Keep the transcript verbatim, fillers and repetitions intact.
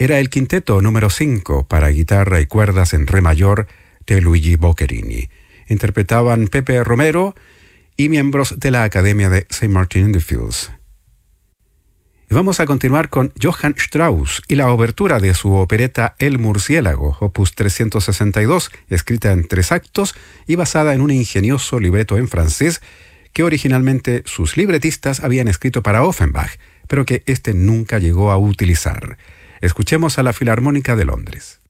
Era el quinteto número cinco para guitarra y cuerdas en re mayor de Luigi Boccherini. Interpretaban Pepe Romero y miembros de la Academia de Saint Martin in the Fields. Y vamos a continuar con Johann Strauss y la obertura de su opereta El Murciélago, opus trescientos sesenta y dos, escrita en tres actos y basada en un ingenioso libreto en francés que originalmente sus libretistas habían escrito para Offenbach, pero que éste nunca llegó a utilizar. Escuchemos a la Filarmónica de Londres.